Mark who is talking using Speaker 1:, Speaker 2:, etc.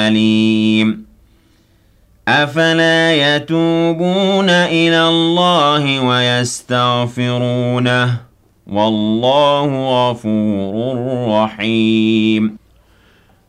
Speaker 1: أليم أفلا يتوبون إلى الله ويستغفرونه والله غفور رحيم